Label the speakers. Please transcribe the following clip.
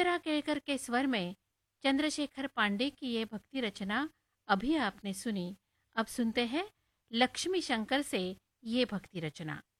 Speaker 1: चित्रा केळकर के स्वर में चंद्रशेखर पांडे की ये भक्ति रचना अभी आपने सुनी। अब सुनते हैं लक्ष्मी शंकर से ये भक्ति रचना।